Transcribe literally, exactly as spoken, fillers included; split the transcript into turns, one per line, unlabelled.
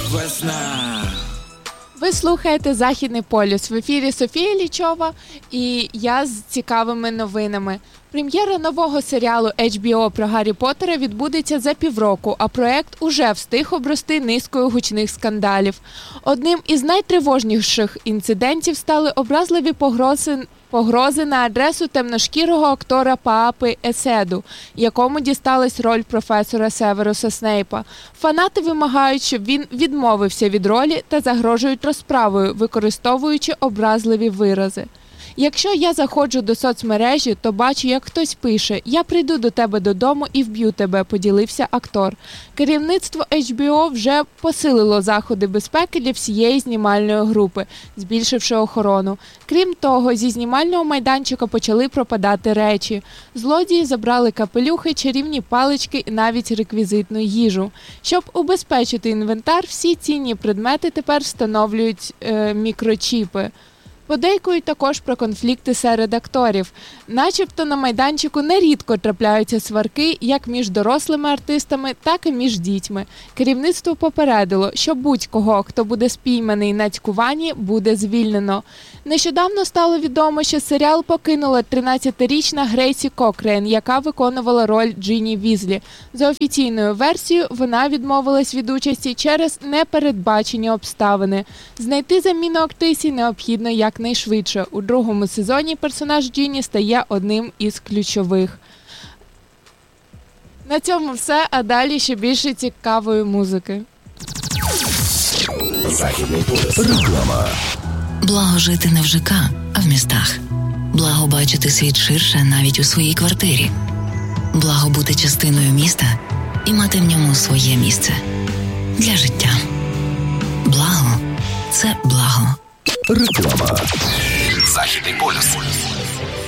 Весна.
Ви слухаєте «Західний полюс». В ефірі Софія Лічова і я з цікавими новинами. Прем'єра нового серіалу ейч бі о про Гаррі Поттера відбудеться за півроку, а проект уже встиг обрости низкою гучних скандалів. Одним із найтривожніших інцидентів стали образливі погрози Погрози на адресу темношкірого актора Паапи Еседу, якому дісталась роль професора Северуса Снейпа. Фанати вимагають, щоб він відмовився від ролі та загрожують розправою, використовуючи образливі вирази. Якщо я заходжу до соцмережі, то бачу, як хтось пише «Я прийду до тебе додому і вб'ю тебе», – поділився актор. Керівництво ейч бі о вже посилило заходи безпеки для всієї знімальної групи, збільшивши охорону. Крім того, зі знімального майданчика почали пропадати речі. Злодії забрали капелюхи, чарівні палички і навіть реквізитну їжу. Щоб убезпечити інвентар, всі цінні предмети тепер встановлюють е, мікрочіпи. Подейкують також про конфлікти серед акторів. Начебто на майданчику нерідко трапляються сварки як між дорослими артистами, так і між дітьми. Керівництво попередило, що будь-кого, хто буде спійманий на цькуванні, буде звільнено. Нещодавно стало відомо, що серіал покинула тринадцятирічна Грейсі Кокрейн, яка виконувала роль Джині Візлі. За офіційною версією, вона відмовилась від участі через непередбачені обставини. Знайти заміну актрисі необхідно якнайшвидше. У другому сезоні персонаж Джині стає одним із ключових. На цьому все, а далі ще більше цікавої музики.
Західний полюс. Реклама.
Благо жити не в ЖК, а в містах. Благо бачити світ ширше навіть у своїй квартирі. Благо бути частиною міста і мати в ньому своє місце. Для життя. Благо – це благо.
Реклама. Західний полюс.